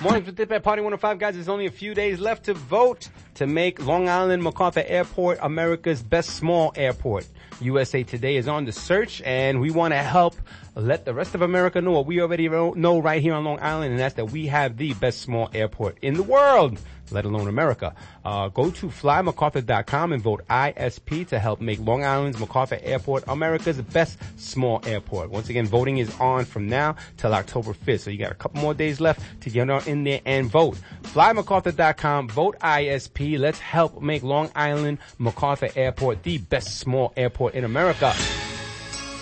Mornings with Dip at Party 105, guys. There's only a few days left to vote to make Long Island MacArthur Airport America's best small airport. USA Today is on the search, and we want to help let the rest of America know what we already know right here on Long Island, and that's that we have the best small airport in the world, let alone America. Go to flymacarthur.com and vote ISP to help make Long Island's MacArthur Airport America's best small airport. Once again, voting is on from now till October 5th, so you got a couple more days left to get on in there and vote. Flymacarthur.com, vote ISP. Let's help make Long Island MacArthur Airport the best small airport in America.